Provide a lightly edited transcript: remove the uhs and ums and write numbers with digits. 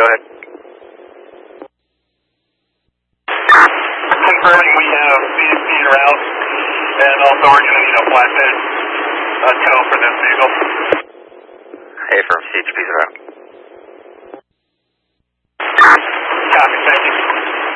go ahead. Confirming we have CHP en route, and also we're going to need a flatbed tow for this vehicle. Hey, from CHP's en route.